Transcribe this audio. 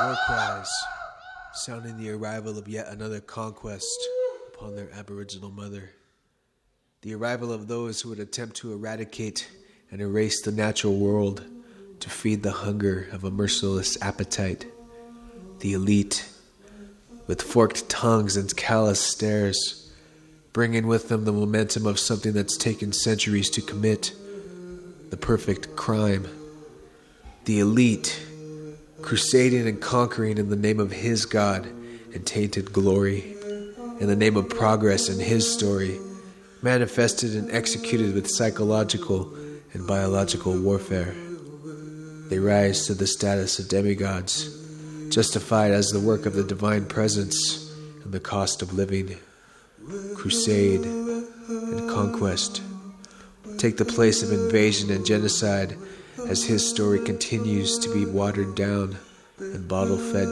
war cries, sounding the arrival of yet another conquest upon their aboriginal mother. The arrival of those who would attempt to eradicate and erase the natural world to feed the hunger of a merciless appetite. The elite, with forked tongues and callous stares, bringing with them the momentum of something that's taken centuries to commit, the perfect crime. The elite, crusading and conquering in the name of his God and tainted glory, in the name of progress in his story, manifested and executed with psychological and biological warfare. They rise to the status of demigods, justified as the work of the divine presence and the cost of living. Crusade and conquest take the place of invasion and genocide as his story continues to be watered down and bottle-fed